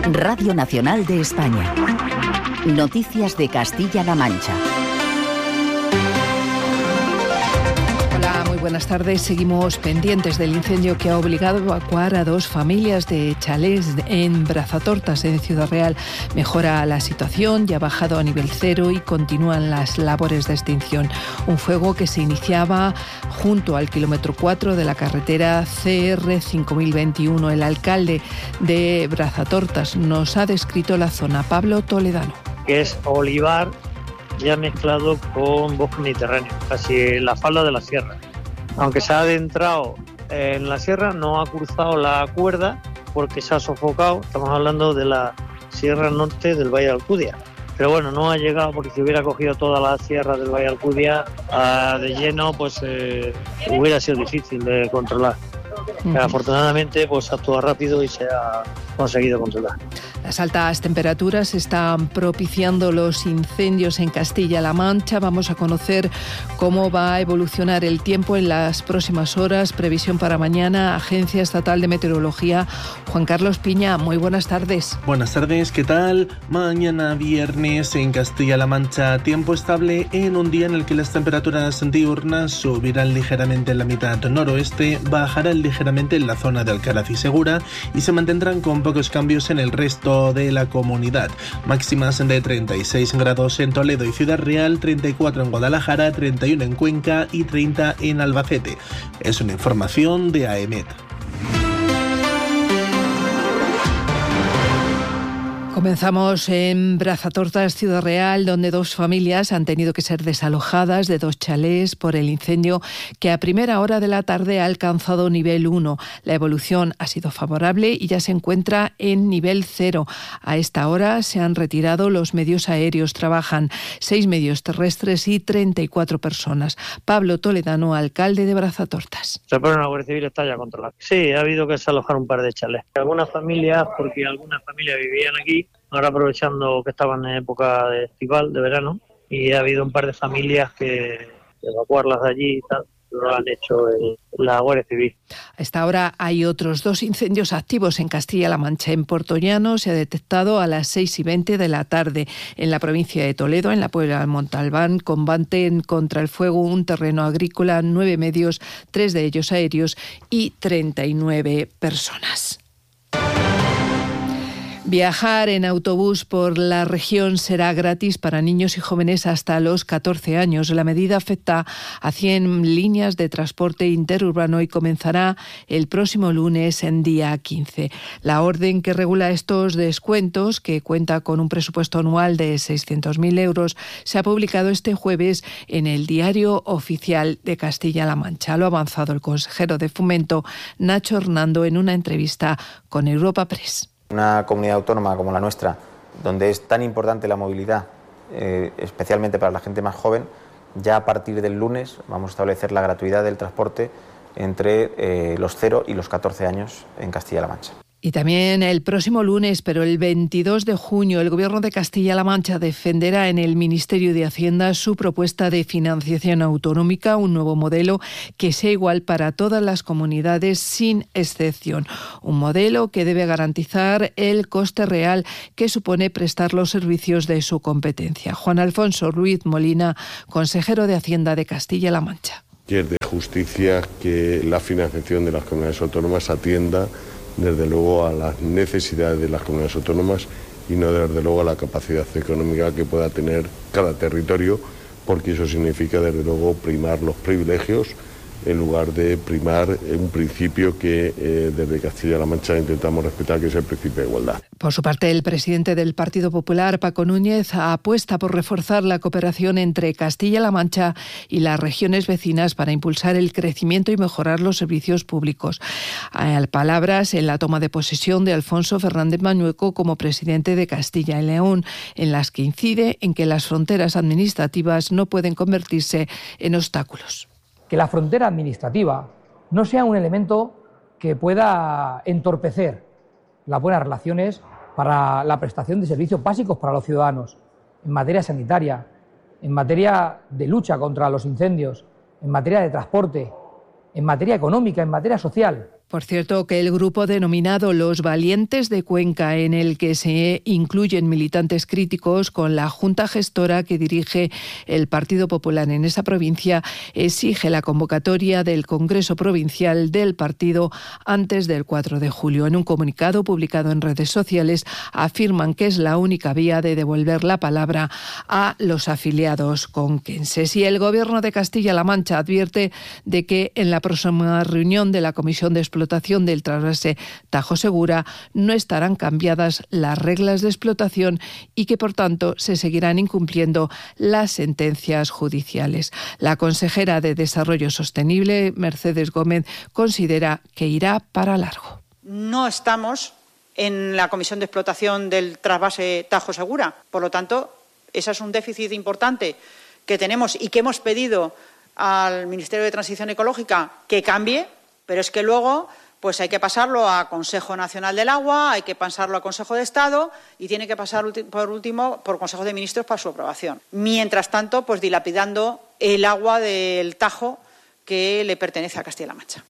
Radio Nacional de España. Noticias de Castilla-La Mancha. Buenas tardes. Seguimos pendientes del incendio que ha obligado a evacuar a 2 familias de chalés en Brazatortas, en Ciudad Real. Mejora la situación, ya ha bajado a nivel 0 y continúan las labores de extinción. Un fuego que se iniciaba junto al kilómetro 4 de la carretera CR 5021. El alcalde de Brazatortas nos ha descrito la zona. Pablo Toledano. Que es olivar ya mezclado con bosque mediterráneo, casi la falda de la sierra. Aunque se ha adentrado en la sierra, no ha cruzado la cuerda porque se ha sofocado. Estamos hablando de la sierra norte del Valle de Alcudia. Pero bueno, no ha llegado porque si hubiera cogido toda la sierra del Valle de Alcudia de lleno, pues hubiera sido difícil de controlar. Pero afortunadamente pues actúa rápido y se ha conseguido controlar. Las altas temperaturas están propiciando los incendios en Castilla-La Mancha. Vamos a conocer cómo va a evolucionar el tiempo en las próximas horas. Previsión para mañana, Agencia Estatal de Meteorología. Juan Carlos Piña, muy buenas tardes. Buenas tardes, ¿qué tal? Mañana viernes en Castilla-La Mancha, tiempo estable en un día en el que las temperaturas diurnas subirán ligeramente en la mitad noroeste, bajarán ligeramente en la zona de Alcaraz y Segura y se mantendrán con pocos cambios en el resto de la comunidad. Máximas de 36 grados en Toledo y Ciudad Real, 34 en Guadalajara, 31 en Cuenca y 30 en Albacete. Es una información de AEMET. Comenzamos en Brazatortas, Ciudad Real, donde 2 familias han tenido que ser desalojadas de 2 chalés por el incendio que a primera hora de la tarde ha alcanzado nivel 1. La evolución ha sido favorable y ya se encuentra en nivel 0. A esta hora se han retirado los medios aéreos. Trabajan 6 medios terrestres y 34 personas. Pablo Toledano, alcalde de Brazatortas. La Guardia Civil está ya controlada. Sí, ha habido que desalojar un par de chalés. Algunas familias vivían aquí, ahora aprovechando que estaban en época de estival, de verano, y ha habido un par de familias que evacuarlas de allí y tal, lo han hecho la Guardia Civil. A esta hora hay otros 2 incendios activos en Castilla-La Mancha. En Portollano se ha detectado a las 6:20 de la tarde. En la provincia de Toledo, en la Puebla de Montalbán, combaten contra el fuego un terreno agrícola, 9 medios, 3 de ellos aéreos y 39 personas. Viajar en autobús por la región será gratis para niños y jóvenes hasta los 14 años. La medida afecta a 100 líneas de transporte interurbano y comenzará el próximo lunes en día 15. La orden que regula estos descuentos, que cuenta con un presupuesto anual de 600.000 euros, se ha publicado este jueves en el Diario Oficial de Castilla-La Mancha. Lo ha avanzado el consejero de Fomento, Nacho Hernando, en una entrevista con Europa Press. Una comunidad autónoma como la nuestra, donde es tan importante la movilidad, especialmente para la gente más joven, ya a partir del lunes vamos a establecer la gratuidad del transporte entre los 0 y los 14 años en Castilla-La Mancha. Y también el próximo lunes, pero el 22 de junio, el Gobierno de Castilla-La Mancha defenderá en el Ministerio de Hacienda su propuesta de financiación autonómica, un nuevo modelo que sea igual para todas las comunidades sin excepción. Un modelo que debe garantizar el coste real que supone prestar los servicios de su competencia. Juan Alfonso Ruiz Molina, consejero de Hacienda de Castilla-La Mancha. Y es de justicia que la financiación de las comunidades autónomas atienda desde luego a las necesidades de las comunidades autónomas y no desde luego a la capacidad económica que pueda tener cada territorio, porque eso significa desde luego primar los privilegios en lugar de primar un principio que desde Castilla-La Mancha intentamos respetar, que es el principio de igualdad. Por su parte, el presidente del Partido Popular, Paco Núñez, apuesta por reforzar la cooperación entre Castilla-La Mancha y las regiones vecinas para impulsar el crecimiento y mejorar los servicios públicos. Hay palabras en la toma de posesión de Alfonso Fernández Mañueco como presidente de Castilla y León, en las que incide en que las fronteras administrativas no pueden convertirse en obstáculos. Que la frontera administrativa no sea un elemento que pueda entorpecer las buenas relaciones para la prestación de servicios básicos para los ciudadanos, en materia sanitaria, en materia de lucha contra los incendios, en materia de transporte, en materia económica, en materia social. Por cierto, que el grupo denominado Los Valientes de Cuenca, en el que se incluyen militantes críticos con la Junta Gestora que dirige el Partido Popular en esa provincia, exige la convocatoria del Congreso Provincial del partido antes del 4 de julio. En un comunicado publicado en redes sociales afirman que es la única vía de devolver la palabra a los afiliados conquenses. Y el Gobierno de Castilla-La Mancha advierte de que en la próxima reunión de la Comisión de Explotación del trasvase Tajo Segura no estarán cambiadas las reglas de explotación y que, por tanto, se seguirán incumpliendo las sentencias judiciales. La consejera de Desarrollo Sostenible, Mercedes Gómez, considera que irá para largo. No estamos en la Comisión de Explotación del trasvase Tajo Segura. Por lo tanto, ese es un déficit importante que tenemos y que hemos pedido al Ministerio de Transición Ecológica que cambie, pero es que luego pues hay que pasarlo a Consejo Nacional del Agua, hay que pasarlo a Consejo de Estado y tiene que pasar por último por Consejo de Ministros para su aprobación. Mientras tanto, pues dilapidando el agua del Tajo que le pertenece a Castilla-La Mancha.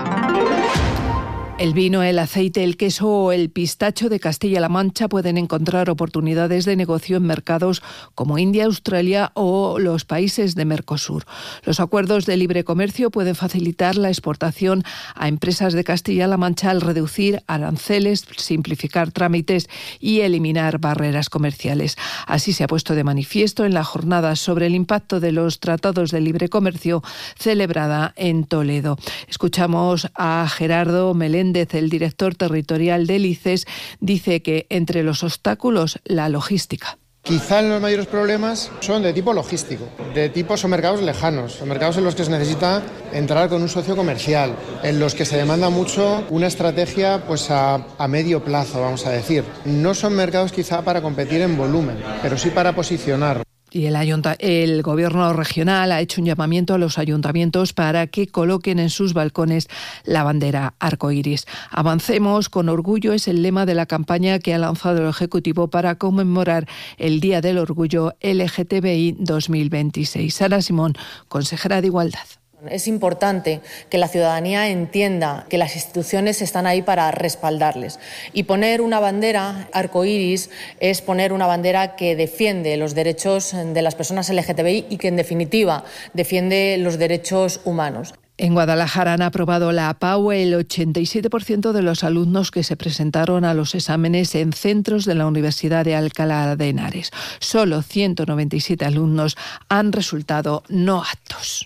El vino, el aceite, el queso o el pistacho de Castilla-La Mancha pueden encontrar oportunidades de negocio en mercados como India, Australia o los países de Mercosur. Los acuerdos de libre comercio pueden facilitar la exportación a empresas de Castilla-La Mancha al reducir aranceles, simplificar trámites y eliminar barreras comerciales. Así se ha puesto de manifiesto en la jornada sobre el impacto de los tratados de libre comercio celebrada en Toledo. Escuchamos a Gerardo Meléndez, el director territorial del ICES, dice que entre los obstáculos, la logística. Quizá los mayores problemas son de tipo logístico, de tipo son mercados lejanos, son mercados en los que se necesita entrar con un socio comercial, en los que se demanda mucho una estrategia pues a medio plazo, vamos a decir. No son mercados quizá para competir en volumen, pero sí para posicionar. Y el Gobierno regional ha hecho un llamamiento a los ayuntamientos para que coloquen en sus balcones la bandera arcoíris. Avancemos con orgullo es el lema de la campaña que ha lanzado el Ejecutivo para conmemorar el Día del Orgullo LGTBI 2026. Sara Simón, consejera de Igualdad. Es importante que la ciudadanía entienda que las instituciones están ahí para respaldarles. Y poner una bandera arcoíris es poner una bandera que defiende los derechos de las personas LGTBI y que, en definitiva, defiende los derechos humanos. En Guadalajara han aprobado la APAU el 87% de los alumnos que se presentaron a los exámenes en centros de la Universidad de Alcalá de Henares. Solo 197 alumnos han resultado no aptos.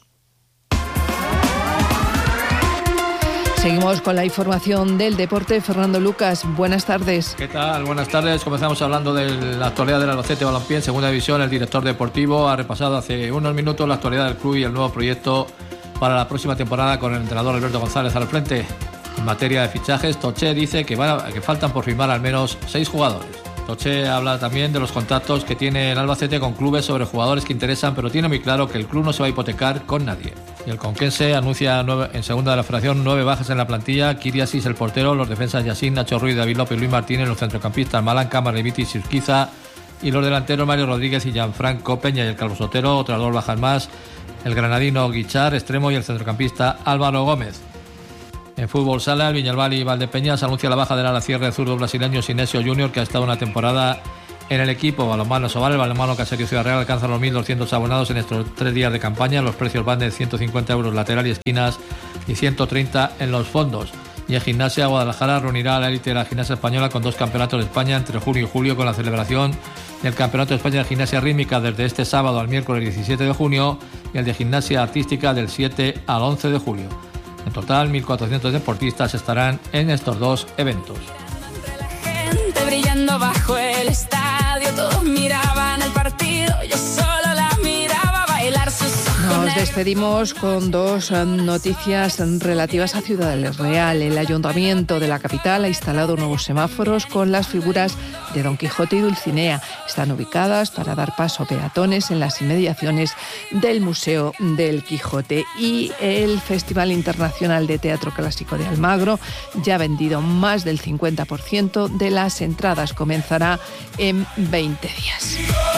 Seguimos con la información del deporte. Fernando Lucas, buenas tardes. ¿Qué tal? Buenas tardes. Comenzamos hablando de la actualidad del Albacete Balompié en segunda división. El director deportivo ha repasado hace unos minutos la actualidad del club y el nuevo proyecto para la próxima temporada con el entrenador Alberto González al frente. En materia de fichajes, Toché dice que faltan por firmar al menos 6 jugadores. Toché habla también de los contactos que tiene el Albacete con clubes sobre jugadores que interesan, pero tiene muy claro que el club no se va a hipotecar con nadie. Y el conquense anuncia en segunda de la federación 9 bajas en la plantilla: Kiriasis, el portero, los defensas Yacine, Nacho Ruiz, David López, Luis Martínez, los centrocampistas Malanca, Marlevitis y Urquiza, y los delanteros Mario Rodríguez y Gianfranco Peña, y el Calvo Sotero, otras 2 bajas más, el granadino Guichar, extremo, y el centrocampista Álvaro Gómez. En fútbol sala, el Viñalbal y Valdepeñas anuncia la baja del ala cierre zurdo brasileño Sinesio Junior, que ha estado una temporada en el equipo. Balonmano Soval, el balonmano Caserio Ciudad Real alcanza los 1.200 abonados en estos 3 días de campaña. Los precios van de 150 euros lateral y esquinas y 130 en los fondos. Y en gimnasia, Guadalajara reunirá a la élite de la gimnasia española con 2 campeonatos de España entre junio y julio, con la celebración del Campeonato de España de Gimnasia Rítmica desde este sábado al miércoles 17 de junio y el de Gimnasia Artística del 7 al 11 de julio. En total, 1.400 deportistas estarán en estos 2 eventos. Brillando bajo el estadio, todos miraban el partido, yo solo la miraba bailar sus ojos. Nos despedimos con 2 noticias relativas a Ciudad del Real. El Ayuntamiento de la capital ha instalado nuevos semáforos con las figuras de Don Quijote y Dulcinea. Están ubicadas para dar paso a peatones en las inmediaciones del Museo del Quijote. Y el Festival Internacional de Teatro Clásico de Almagro ya ha vendido más del 50% de las entradas. Comenzará en 20 días.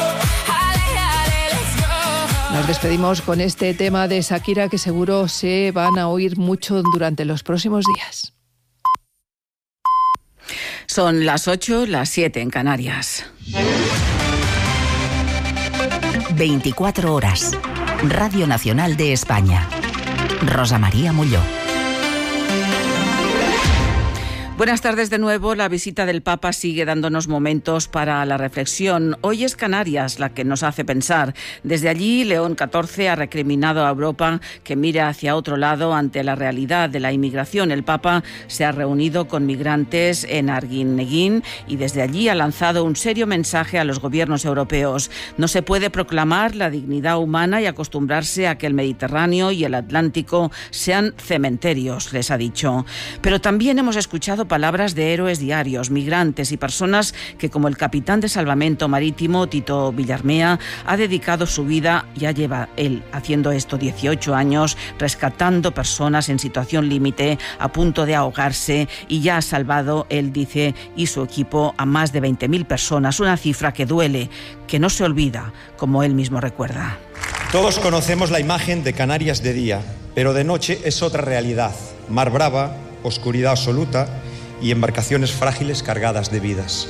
Nos despedimos con este tema de Shakira que seguro se van a oír mucho durante los próximos días. Son las 8, las 7 en Canarias. 24 horas. Radio Nacional de España. Rosa María Molló. Buenas tardes de nuevo. La visita del Papa sigue dándonos momentos para la reflexión. Hoy es Canarias la que nos hace pensar. Desde allí, León XIV ha recriminado a Europa que mire hacia otro lado ante la realidad de la inmigración. El Papa se ha reunido con migrantes en Arguineguín y desde allí ha lanzado un serio mensaje a los gobiernos europeos. No se puede proclamar la dignidad humana y acostumbrarse a que el Mediterráneo y el Atlántico sean cementerios, les ha dicho. Pero también hemos escuchado palabras de héroes diarios, migrantes y personas que, como el capitán de salvamento marítimo Tito Villarmea, ha dedicado su vida, ya lleva él haciendo esto 18 años, rescatando personas en situación límite, a punto de ahogarse, y ya ha salvado, él dice, y su equipo, a más de 20.000 personas, una cifra que duele, que no se olvida, como él mismo recuerda. Todos conocemos la imagen de Canarias de día, pero de noche es otra realidad. Mar brava, oscuridad absoluta y embarcaciones frágiles cargadas de vidas.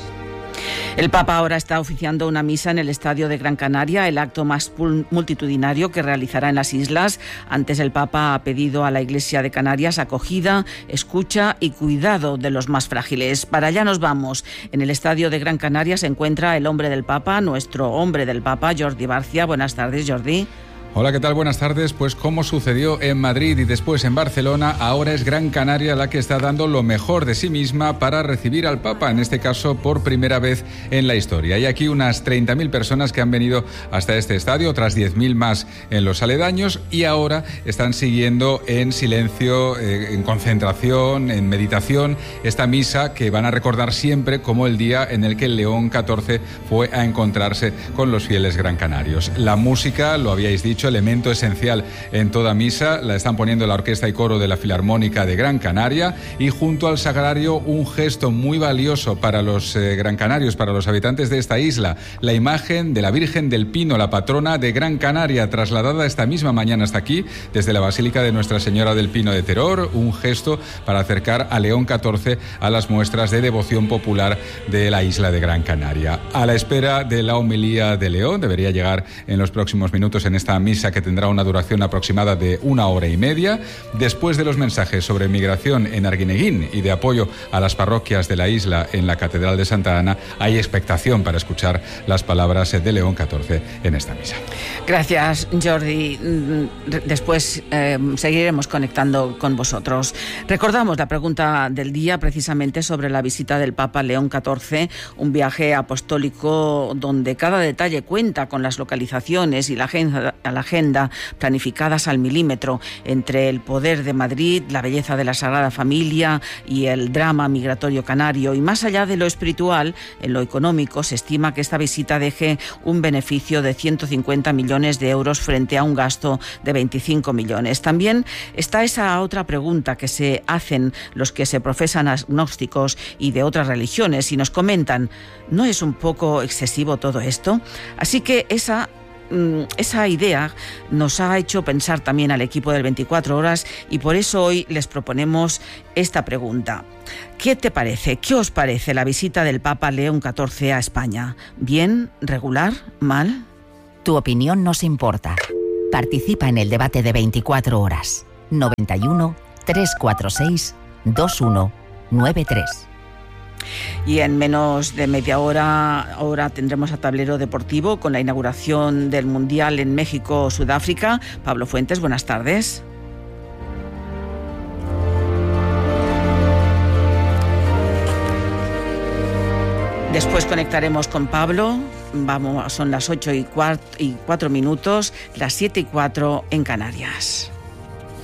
El Papa ahora está oficiando una misa en el Estadio de Gran Canaria, el acto más multitudinario que realizará en las islas. Antes el Papa ha pedido a la Iglesia de Canarias acogida, escucha y cuidado de los más frágiles. Para allá nos vamos. En el Estadio de Gran Canaria se encuentra el hombre del Papa, nuestro hombre del Papa, Jordi Barcia. Buenas tardes, Jordi. Hola, ¿qué tal? Buenas tardes. Pues como sucedió en Madrid y después en Barcelona, ahora es Gran Canaria la que está dando lo mejor de sí misma para recibir al Papa, en este caso por primera vez en la historia. Hay aquí unas 30.000 personas que han venido hasta este estadio, otras 10.000 más en los aledaños, y ahora están siguiendo en silencio, en concentración, en meditación, esta misa que van a recordar siempre como el día en el que León XIV fue a encontrarse con los fieles gran canarios. La música, lo habíais dicho, elemento esencial en toda misa, la están poniendo la orquesta y coro de la Filarmónica de Gran Canaria, y junto al sagrario un gesto muy valioso para los gran canarios, para los habitantes de esta isla, la imagen de la Virgen del Pino, la patrona de Gran Canaria, trasladada esta misma mañana hasta aquí desde la Basílica de Nuestra Señora del Pino de Teror, un gesto para acercar a León XIV a las muestras de devoción popular de la isla de Gran Canaria. A la espera de la homilía de León, debería llegar en los próximos minutos en esta misa que tendrá una duración aproximada de 1 hora y media. Después de los mensajes sobre migración en Arguineguín y de apoyo a las parroquias de la isla en la Catedral de Santa Ana, hay expectación para escuchar las palabras de León XIV en esta misa. Gracias, Jordi. Después seguiremos conectando con vosotros. Recordamos la pregunta del día, precisamente sobre la visita del Papa León XIV, un viaje apostólico donde cada detalle cuenta con las localizaciones y la agenda planificadas al milímetro, entre el poder de Madrid, la belleza de la Sagrada Familia y el drama migratorio canario. Y más allá de lo espiritual, en lo económico, se estima que esta visita deje un beneficio de 150 millones de euros frente a un gasto de 25 millones. También está esa otra pregunta que se hacen los que se profesan agnósticos y de otras religiones y nos comentan, ¿no es un poco excesivo todo esto? Así que esa idea nos ha hecho pensar también al equipo del 24 horas y por eso hoy les proponemos esta pregunta. ¿Qué te parece? ¿Qué os parece la visita del Papa León XIV a España? ¿Bien? ¿Regular? ¿Mal? Tu opinión nos importa. Participa en el debate de 24 horas. 91 346 2193. Y en menos de media hora ahora tendremos a Tablero Deportivo con la inauguración del Mundial en México-Sudáfrica. Pablo Fuentes, buenas tardes. Después conectaremos con Pablo. Son las 8:04, las 7:04 en Canarias.